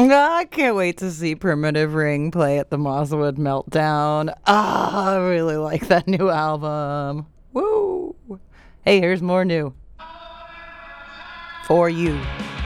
I can't wait to see Primitive Ring play at the Mosswood Meltdown. I really like that new album. Woo! Hey, here's more new for you.